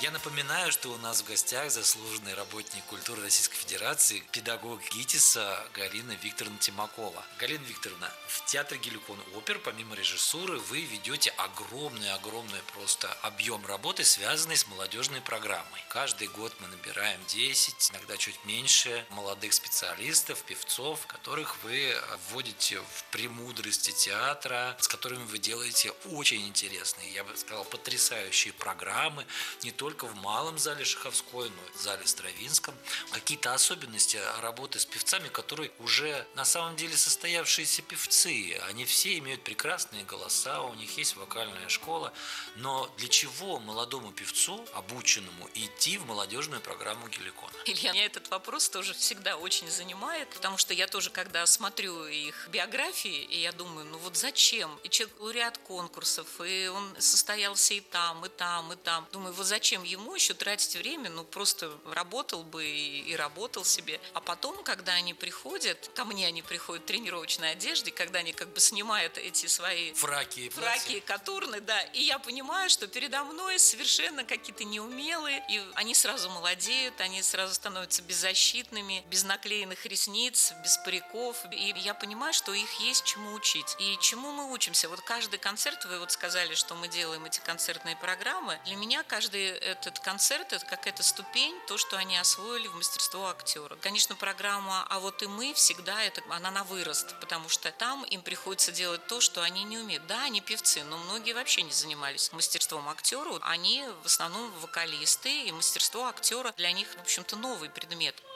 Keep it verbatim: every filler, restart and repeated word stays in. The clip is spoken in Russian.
Я напоминаю, что у нас в гостях заслуженный работник культуры Российской Федерации, педагог ГИТИСа Галина Викторовна Тимакова. Галина Викторовна, в театре Геликон Опер, помимо режиссуры, вы ведете огромный-огромный просто объем работы, связанный с молодежной программой. Каждый год мы набираем десять, иногда чуть меньше, молодых специалистов, певцов, которых вы вводите в премудрости театра, с которыми вы делаете очень интересные, я бы сказал, потрясающие программы, не только в малом зале Шаховской, но и в зале Стравинском. Какие-то особенности работы с певцами, которые уже на самом деле состоявшиеся певцы. Они все имеют прекрасные голоса, у них есть вокальная школа. Но для чего молодому певцу, обученному, идти в молодежную программу Геликона? Илья, меня этот вопрос тоже всегда очень занимает, потому что я тоже, когда смотрю их биографии, и я думаю, ну вот зачем? И человек лауреат конкурсов, и он состоялся и там, и там, и там. Думаю, вот зачем ему еще тратить время? Ну просто работал бы и, и работал себе. А потом, когда они приходят, ко мне они приходят в тренировочной одежде, когда они как бы снимают эти свои фраки, фраки, катурны, да, и я понимаю, что передо мной совершенно какие-то неумелые, и они сразу молодеют, они сразу становятся беззащитными, без наклеенных ресниц, без париков, и я понимаю, что их есть чему учить. И чему мы учимся? Вот каждый концерт, вы вот сказали, что мы делаем эти концертные программы, для меня каждый этот концерт — это какая-то ступень, то, что они освоили в мастерство актера. Конечно, программа «А вот и мы» всегда это, она на вырост, потому что там им приходится делать то, что они не умеют. Да, они певцы, но многие вообще не занимались мастерством актера. Они в основном вокалисты, и мастерство актера для них, в общем-то, новый предмет.